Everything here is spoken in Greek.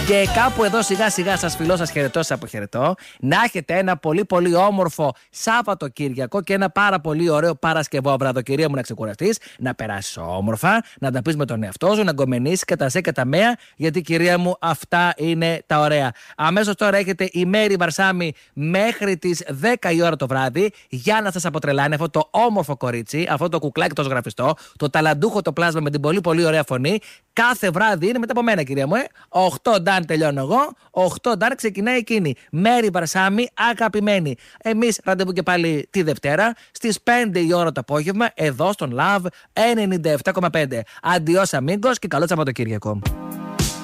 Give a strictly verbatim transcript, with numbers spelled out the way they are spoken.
Και κάπου εδώ σιγά σιγά σας φιλώ, σας χαιρετώ, σας αποχαιρετώ. Να έχετε ένα πολύ πολύ όμορφο Σάββατοκύριακο και ένα πάρα πολύ ωραίο Παρασκευόβραδο, κυρία μου, να ξεκουραστείς, να περάσεις όμορφα, να τα πεις με τον εαυτό σου, να γκομενήσεις και τα σε και τα μέα, γιατί κυρία μου αυτά είναι τα ωραία. Αμέσως τώρα έχετε η Μέρη Βαρσάμι μέχρι τις δέκα η ώρα το βράδυ για να σας αποτρελάνει αυτό το όμορφο κορίτσι, αυτό το κουκλάκι το σγραφιστό, το ταλαντούχο το πλάσμα με την πολύ πολύ ωραία φωνή. Κάθε βράδυ είναι μετά από μένα, κυρία μου, ε. οκτώ νταν τελειώνω εγώ, οκτώ νταν ξεκινάει εκείνη. Μέρη Βαρσάμι, αγαπημένη. Εμείς ραντεβού και πάλι τη Δευτέρα στις πέντε η ώρα το απόγευμα εδώ στον Love ενενήντα επτά κόμμα πέντε. Αντιός αμίγκος και καλό Σαββατοκύριακο.